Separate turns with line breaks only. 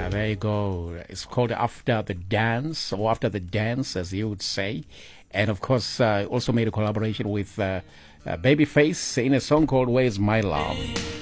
There you go. It's called After the Dance, or After the Dance, as you would say. And of course, also made a collaboration with Babyface in a song called Where's My Love.